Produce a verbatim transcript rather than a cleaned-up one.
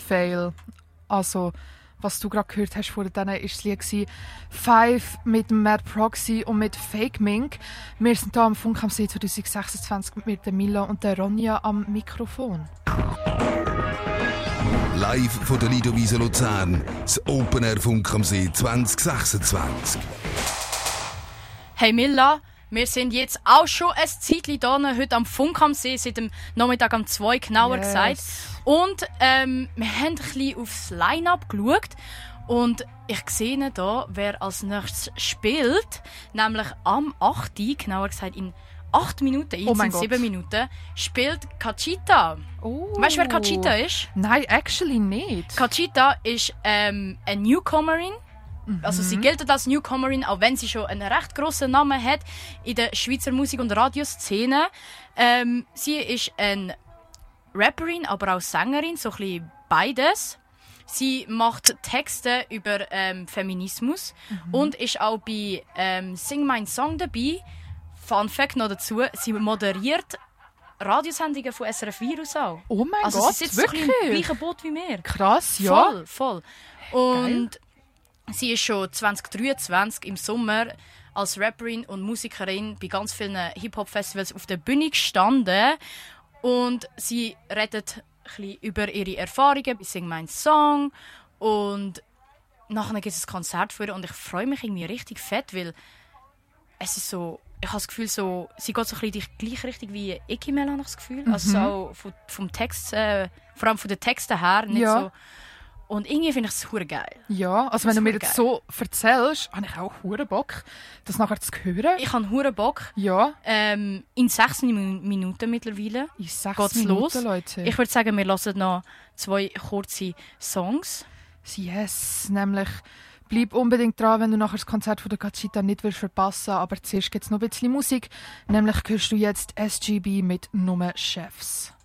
Fail. Also, was du gerade gehört hast vor denen, war das Lied «Five» mit Mad Proxy und mit «Fake Mink». Wir sind hier am Funk am See zwanzig sechsundzwanzig mit der Mila und der Ronja am Mikrofon. Live von der Lidowiese Luzern, das Open Air Funk am See zwanzig sechsundzwanzig. Hey Mila, wir sind jetzt auch schon ein Zeitchen da, heute am Funk am See, seit dem Nachmittag um zwei genauer Yes. gesagt. Und ähm, wir haben ein bisschen aufs Line-Up geschaut und ich sehe hier, wer als nächstes spielt, nämlich am achten, genauer gesagt in acht Minuten, jetzt Oh mein sind sieben Gott. Minuten, spielt Kachita. Oh. Weißt du, wer Kachita ist? Nein, actually nicht. Kachita ist ähm, eine Newcomerin. Also sie gilt als Newcomerin, auch wenn sie schon einen recht grossen Namen hat in der Schweizer Musik- und Radioszene. Ähm, sie ist eine Rapperin, aber auch Sängerin, so ein bisschen beides. Sie macht Texte über ähm, Feminismus und ist auch bei ähm, Sing Mein Song dabei. Fun Fact noch dazu, sie moderiert Radiosendungen von S R F Virus auch. Oh mein also Gott, sie sitzt so ein bisschen im wirklich? gleichen Boot wie wir. Krass, ja. Voll, voll. Und sie ist schon zwanzig dreiundzwanzig im Sommer als Rapperin und Musikerin bei ganz vielen Hip-Hop-Festivals auf der Bühne gestanden. Und sie redet ein bisschen über ihre Erfahrungen bei Sing Mein Song. Und nachher gibt es ein Konzert für ihr und ich freue mich irgendwie richtig fett, weil es ist so, ich habe das Gefühl, so, sie geht so ein bisschen die gleiche Richtung wie Ikimel, habe ich das Gefühl. Also so vom, vom Text, äh, vor allem von den Texten her, nicht Ja. so. Und irgendwie finde ich es hure geil. Ja, also wenn Das du mir ist jetzt geil. so erzählst, habe ich auch hure Bock, das nachher zu hören. Ich habe hure Bock. Ja, Ähm, in sechs Min- Minuten mittlerweile in sechs geht's Minuten, los. Leute. Ich würde sagen, wir hören noch zwei kurze Songs. Yes, nämlich bleib unbedingt dran, wenn du nachher das Konzert von der Kachita nicht willst verpassen. Aber zuerst gibt es noch ein bisschen Musik. Nämlich hörst du jetzt S G B mit «Nummer Chefs».